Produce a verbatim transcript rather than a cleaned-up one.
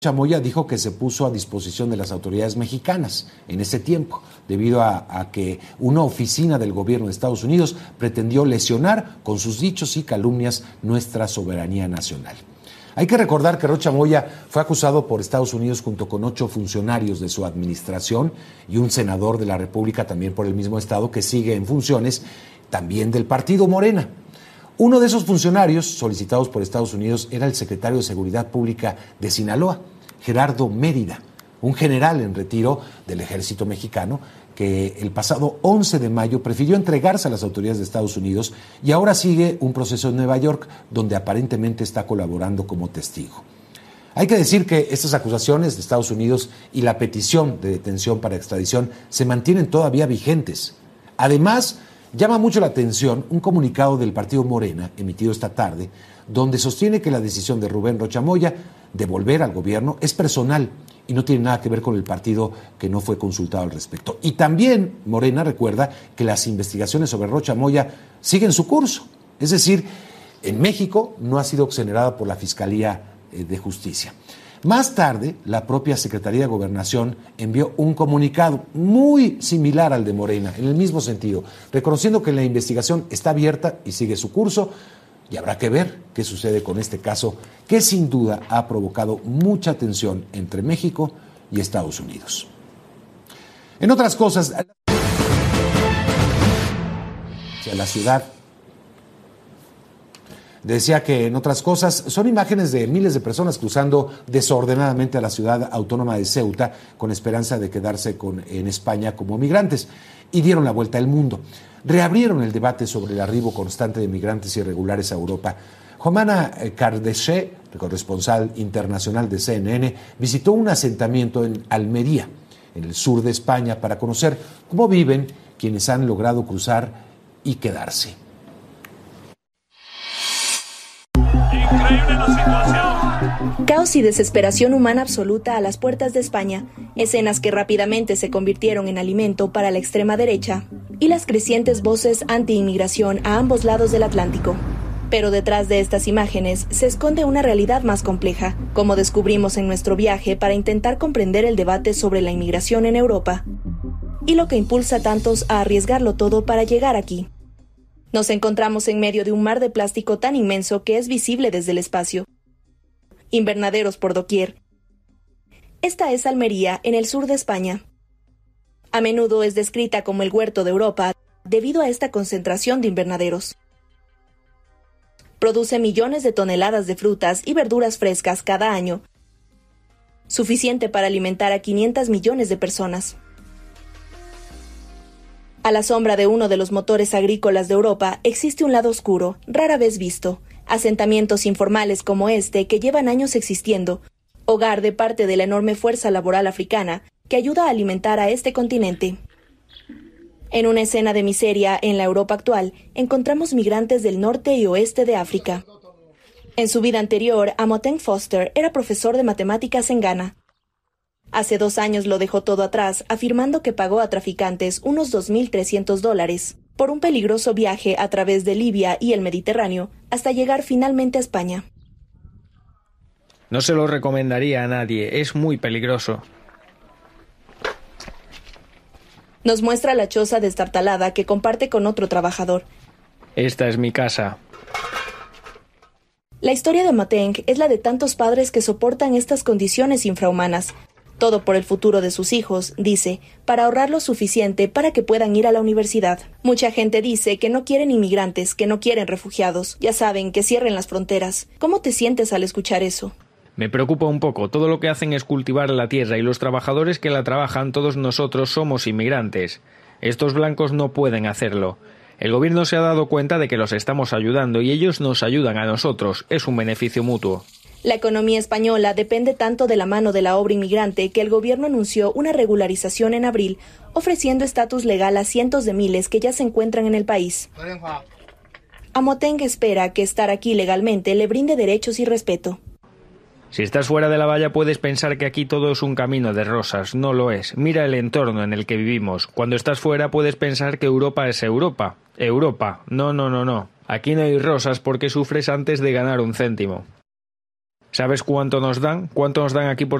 Chamoya dijo que se puso a disposición de las autoridades mexicanas en ese tiempo, debido a, a que una oficina del gobierno de Estados Unidos pretendió lesionar con sus dichos y calumnias nuestra soberanía nacional. Hay que recordar que Rocha Moya fue acusado por Estados Unidos junto con ocho funcionarios de su administración y un senador de la República también por el mismo estado que sigue en funciones, también del partido Morena. Uno de esos funcionarios solicitados por Estados Unidos era el secretario de Seguridad Pública de Sinaloa, Gerardo Mérida, un general en retiro del ejército mexicano que el pasado once de mayo prefirió entregarse a las autoridades de Estados Unidos y ahora sigue un proceso en Nueva York donde aparentemente está colaborando como testigo. Hay que decir que estas acusaciones de Estados Unidos y la petición de detención para extradición se mantienen todavía vigentes. Además, llama mucho la atención un comunicado del partido Morena, emitido esta tarde, donde sostiene que la decisión de Rubén Rocha Moya de volver al gobierno es personal y no tiene nada que ver con el partido que no fue consultado al respecto. Y también Morena recuerda que las investigaciones sobre Rocha Moya siguen su curso. Es decir, en México no ha sido exonerada por la Fiscalía de Justicia. Más tarde, la propia Secretaría de Gobernación envió un comunicado muy similar al de Morena, en el mismo sentido, reconociendo que la investigación está abierta y sigue su curso, y habrá que ver qué sucede con este caso, que sin duda ha provocado mucha tensión entre México y Estados Unidos. En otras cosas, la ciudad decía que en otras cosas son imágenes de miles de personas cruzando desordenadamente a la ciudad autónoma de Ceuta con esperanza de quedarse con, en España como migrantes, y dieron la vuelta al mundo. Reabrieron el debate sobre el arribo constante de migrantes irregulares a Europa. Jomana Kardeshe, corresponsal internacional de C N N, visitó un asentamiento en Almería, en el sur de España, para conocer cómo viven quienes han logrado cruzar y quedarse. Increíble la situación. Caos y desesperación humana absoluta a las puertas de España, escenas que rápidamente se convirtieron en alimento para la extrema derecha y las crecientes voces anti-inmigración a ambos lados del Atlántico. Pero detrás de estas imágenes se esconde una realidad más compleja, como descubrimos en nuestro viaje para intentar comprender el debate sobre la inmigración en Europa y lo que impulsa a tantos a arriesgarlo todo para llegar aquí. Nos encontramos en medio de un mar de plástico tan inmenso que es visible desde el espacio. Invernaderos por doquier. Esta es Almería, en el sur de España. A menudo es descrita como el huerto de Europa debido a esta concentración de invernaderos. Produce millones de toneladas de frutas y verduras frescas cada año, suficiente para alimentar a quinientos millones de personas. A la sombra de uno de los motores agrícolas de Europa existe un lado oscuro, rara vez visto, asentamientos informales como este que llevan años existiendo, hogar de parte de la enorme fuerza laboral africana que ayuda a alimentar a este continente. En una escena de miseria en la Europa actual, encontramos migrantes del norte y oeste de África. En su vida anterior, Amoten Foster era profesor de matemáticas en Ghana. Hace dos años lo dejó todo atrás, afirmando que pagó a traficantes unos dos mil trescientos dólares por un peligroso viaje a través de Libia y el Mediterráneo hasta llegar finalmente a España. No se lo recomendaría a nadie, es muy peligroso. Nos muestra la choza destartalada que comparte con otro trabajador. Esta es mi casa. La historia de Mateng es la de tantos padres que soportan estas condiciones infrahumanas. Todo por el futuro de sus hijos, dice, para ahorrar lo suficiente para que puedan ir a la universidad. Mucha gente dice que no quieren inmigrantes, que no quieren refugiados. Ya saben, que cierren las fronteras. ¿Cómo te sientes al escuchar eso? Me preocupa un poco. Todo lo que hacen es cultivar la tierra y los trabajadores que la trabajan, todos nosotros somos inmigrantes. Estos blancos no pueden hacerlo. El gobierno se ha dado cuenta de que los estamos ayudando y ellos nos ayudan a nosotros. Es un beneficio mutuo. La economía española depende tanto de la mano de la obra inmigrante que el gobierno anunció una regularización en abril, ofreciendo estatus legal a cientos de miles que ya se encuentran en el país. Amoten espera que estar aquí legalmente le brinde derechos y respeto. Si estás fuera de la valla puedes pensar que aquí todo es un camino de rosas. No lo es. Mira el entorno en el que vivimos. Cuando estás fuera puedes pensar que Europa es Europa. Europa. No, no, no, no. Aquí no hay rosas porque sufres antes de ganar un céntimo. ¿Sabes cuánto nos dan? ¿Cuánto nos dan aquí por